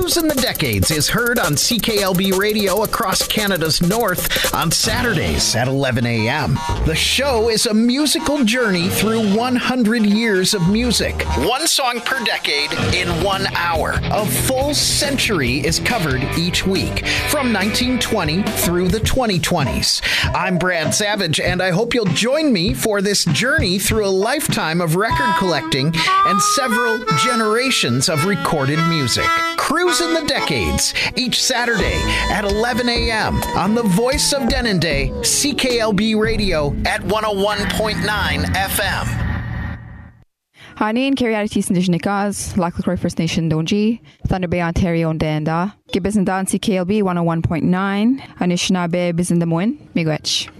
Cruising the Decades is heard on CKLB Radio across Canada's north on Saturdays at 11 a.m. The show is a musical journey through 100 years of music. One song per decade in 1 hour. A full century is covered each week, from 1920 through the 2020s. I'm Brad Savage, and I hope you'll join me for this journey through a lifetime of record collecting and several generations of recorded music. Cruising the Decades, each Saturday at 11 a.m. on the voice of Denendeh, CKLB Radio at 101.9 FM. Hanin Cariati Sindinicas, Laclacroy First Nation Donji, Thunder Bay, Ontario, and Danda. Gibbs and Dan CKLB 101.9, Anishinaabe Bizindamoin, Miigwech.